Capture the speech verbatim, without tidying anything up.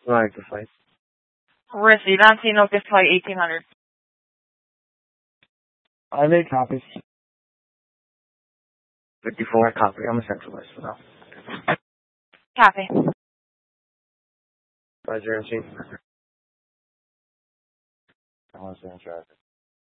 Like the flight. Risky, Lansino, gift flight eighteen hundred. I made copies. fifty-four, copy. I'm a centralist for now. Copy. Five zero machine. I want to stay in traffic.